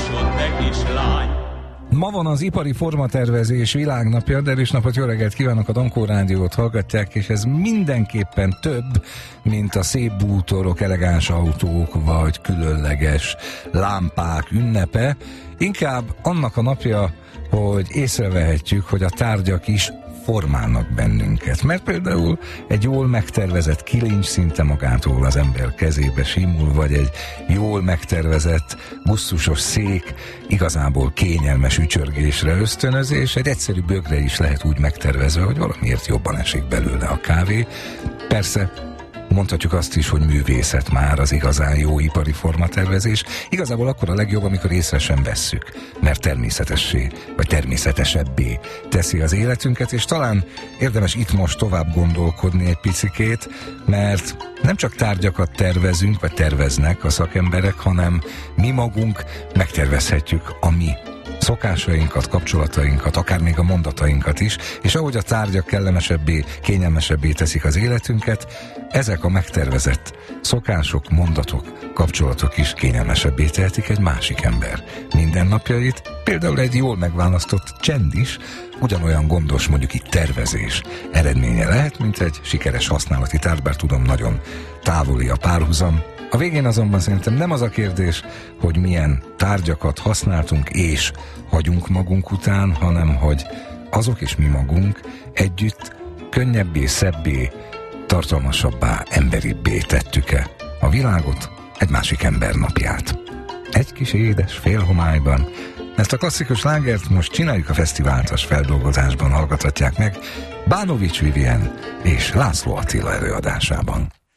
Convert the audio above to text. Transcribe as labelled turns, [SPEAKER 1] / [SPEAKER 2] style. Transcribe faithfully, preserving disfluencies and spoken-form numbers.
[SPEAKER 1] olvasod meg, kislány.
[SPEAKER 2] Ma van az ipari formatervezés világnapja, de erős napot, jó reggelt kívánok, a Dankó Rádiót hallgatják, és ez mindenképpen több, mint a szép bútorok, elegáns autók, vagy különleges lámpák ünnepe. Inkább annak a napja, hogy észrevehetjük, hogy a tárgyak is formálnak bennünket. Mert például egy jól megtervezett kilincs szinte magától az ember kezébe simul, vagy egy jól megtervezett gusztusos szék igazából kényelmes ücsörgésre ösztönözés, egy egyszerű bögre is lehet úgy megtervezve, hogy valamiért jobban esik belőle a kávé. Persze mondhatjuk azt is, hogy művészet már az igazán jó ipari formatervezés. Igazából akkor a legjobb, amikor észre sem vesszük, mert természetessé, vagy természetesebbé teszi az életünket, és talán érdemes itt most tovább gondolkodni egy picikét, mert nem csak tárgyakat tervezünk, vagy terveznek a szakemberek, hanem mi magunk megtervezhetjük a mi szokásainkat, kapcsolatainkat, akár még a mondatainkat is, és ahogy a tárgyak kellemesebbé, kényelmesebbé teszik az életünket, ezek a megtervezett szokások, mondatok, kapcsolatok is kényelmesebbé tehetik egy másik ember mindennapjait. Például egy jól megválasztott csend is ugyanolyan gondos, mondjuk itt tervezés eredménye lehet, mint egy sikeres használati tárgy, bár tudom, nagyon távoli a párhuzam. A végén azonban szerintem nem az a kérdés, hogy milyen tárgyakat használtunk és hagyunk magunk után, hanem hogy azok és mi magunk együtt könnyebbé, szebbé, tartalmasabbá, emberibbé tettük-e a világot, egy másik ember napját. Egy kis édes félhomályban. Ezt a klasszikus slágert most Csináljuk a fesztiváltas feldolgozásban hallgathatják meg Bánovics Vivien és László Attila előadásában.